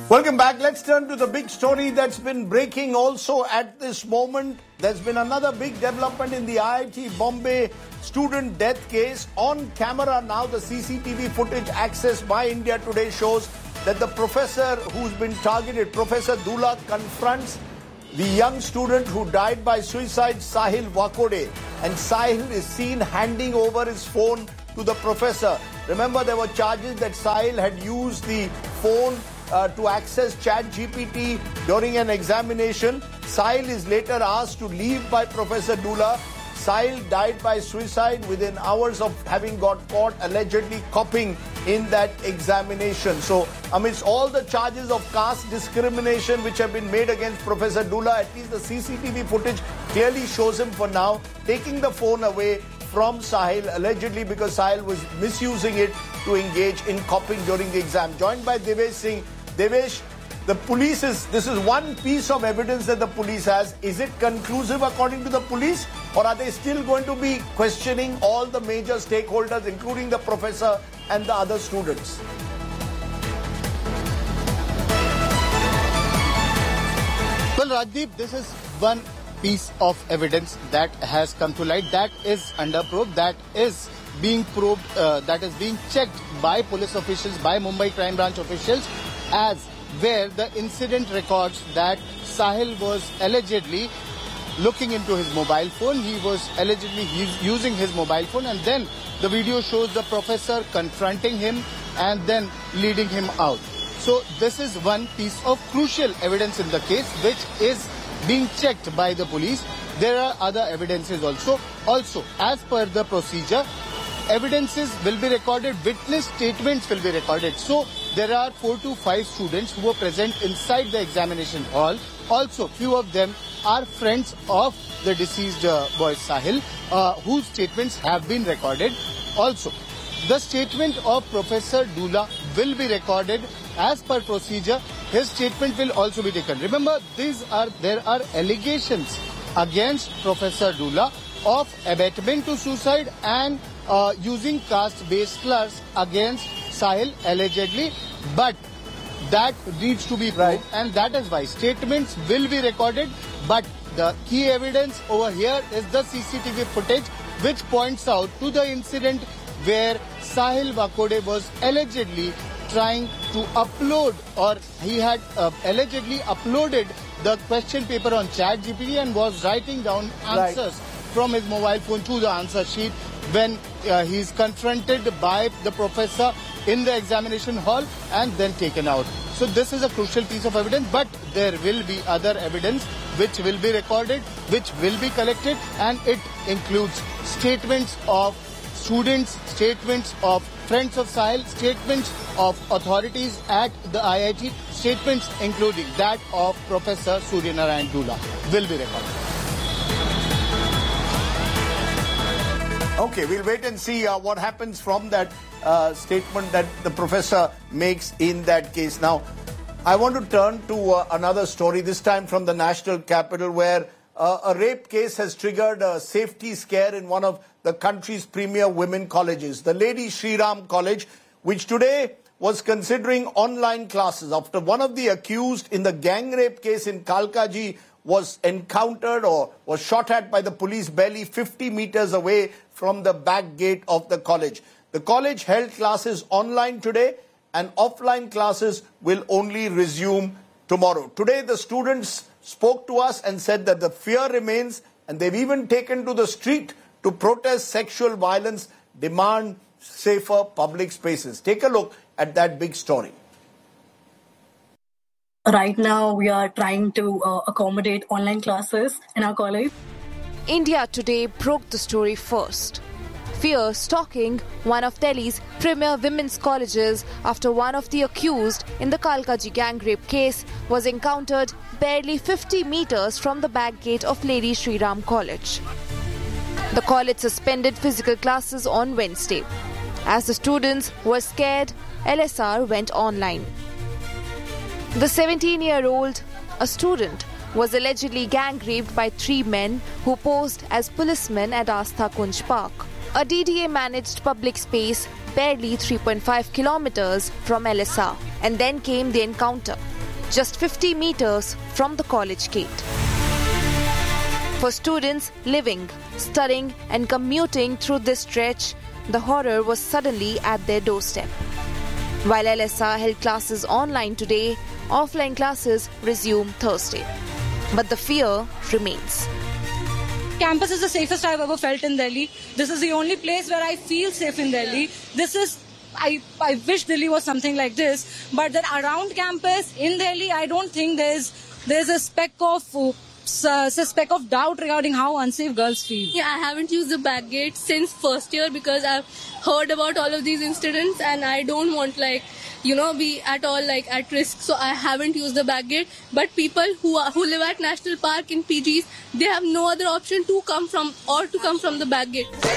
Welcome back. Let's turn to the big story that's been breaking also at this moment. There's been another big development in the IIT Bombay student death case. On camera now, the CCTV footage accessed by India Today shows that the professor who's been targeted, Professor Dula, confronts the young student who died by suicide, Sahil Wakode. And Sahil is seen handing over his phone to the professor. Remember, there were charges that Sahil had used the phone to access ChatGPT during an examination. Sahil is later asked to leave by Professor Dula. Sahil died by suicide within hours of having got caught allegedly copying in that examination. So amidst all the charges of caste discrimination which have been made against Professor Dula, at least the CCTV footage clearly shows him for now taking the phone away from Sahil, allegedly because Sahil was misusing it to engage in copying during the exam. Joined by Devesh Singh. Devesh, this is one piece of evidence that the police has. Is it conclusive according to the police, or are they still going to be questioning all the major stakeholders, including the professor and the other students? Well, Rajdeep, this is one piece of evidence that has come to light, that is under probe, that is being probed, that is being checked by police officials, by Mumbai Crime Branch officials, as where the incident records that Sahil was allegedly looking into his mobile phone. He was allegedly using his mobile phone, and then the video shows the professor confronting him and then leading him out. So this is one piece of crucial evidence in the case which is being checked by the police. There are other evidences also. Also, as per the procedure, evidences will be recorded, witness statements will be recorded. So there are 4 to 5 students who were present inside the examination hall. Also, few of them are friends of the deceased boy Sahil, whose statements have been recorded. Also, the statement of Professor Dula will be recorded as per procedure. His statement will also be taken. Remember, there are allegations against Professor Dula of abetment to suicide and using caste-based slurs against Sahil allegedly, but that needs to be proved, and that is why statements will be recorded. But the key evidence over here is the CCTV footage which points out to the incident where Sahil Wakode was allegedly trying to upload, or he had allegedly uploaded the question paper on ChatGPT and was writing down answers from his mobile phone to the answer sheet when he is confronted by the professor in the examination hall and then taken out. So this is a crucial piece of evidence, but there will be other evidence which will be recorded, which will be collected, and it includes statements of students, statements of friends of Sahil, statements of authorities at the IIT, statements including that of Professor Surya Narayan Dula will be recorded. Okay, we'll wait and see what happens from that statement that the professor makes in that case. Now, I want to turn to another story, this time from the national capital, where a rape case has triggered a safety scare in one of the country's premier women colleges, the Lady Shri Ram College, which today was considering online classes after one of the accused in the gang rape case in Kalkaji was encountered or was shot at by the police barely 50 meters away from the back gate of the college. The college held classes online today, and offline classes will only resume tomorrow. Today, the students spoke to us and said that the fear remains, and they've even taken to the street to protest sexual violence, demand safer public spaces. Take a look at that big story. Right now, we are trying to accommodate online classes in our college. India Today broke the story first. Fear stalking one of Delhi's premier women's colleges after one of the accused in the Kalkaji gang rape case was encountered barely 50 meters from the back gate of Lady Shri Ram College. The college suspended physical classes on Wednesday. As the students were scared, LSR went online. The 17-year-old, a student, was allegedly gang raped by 3 men who posed as policemen at Astha Kunj Park, a DDA-managed public space barely 3.5 kilometers from LSR. And then came the encounter. just 50 meters from the college gate. For students living, studying and commuting through this stretch, the horror was suddenly at their doorstep. While LSR held classes online today, offline classes resume Thursday. But the fear remains. Campus is the safest I've ever felt in Delhi. This is the only place where I feel safe in Delhi. I wish Delhi was something like this, but that around campus in Delhi, I don't think there's a speck of doubt regarding how unsafe girls feel. Yeah, I haven't used the back gate since first year because I've heard about all of these incidents and I don't want be at all at risk. So I haven't used the back gate. But people who live at National Park in PGs, they have no other option to come from the back gate.